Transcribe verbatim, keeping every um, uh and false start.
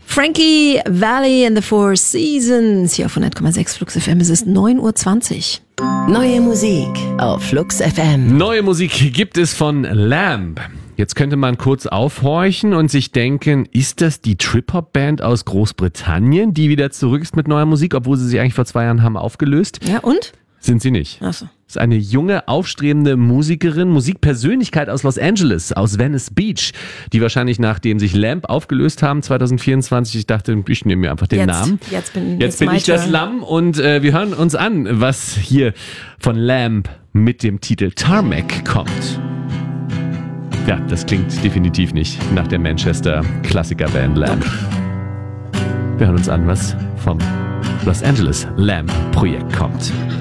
Frankie Valli and the Four Seasons. Hier auf hundert Komma sechs Flux F M. Es ist neun Uhr zwanzig. Neue Musik auf Flux F M. Neue Musik gibt es von Lamb. Jetzt könnte man kurz aufhorchen und sich denken, ist das die Trip-Hop-Band aus Großbritannien, die wieder zurück ist mit neuer Musik, obwohl sie sich eigentlich vor zwei Jahren haben aufgelöst? Ja, und? Sind sie nicht. Ach so. Das ist eine junge, aufstrebende Musikerin, Musikpersönlichkeit aus Los Angeles, aus Venice Beach, die wahrscheinlich nachdem sich Lamb aufgelöst haben zwanzig vierundzwanzig, ich dachte, ich nehme mir einfach den jetzt, Namen. Jetzt bin, jetzt jetzt bin ich das turn. Lamm und äh, wir hören uns an, was hier von Lamb mit dem Titel Tarmac kommt. Ja, das klingt definitiv nicht nach der Manchester-Klassiker-Band Lamb. Wir hören uns an, was vom Los Angeles Lamb Projekt kommt.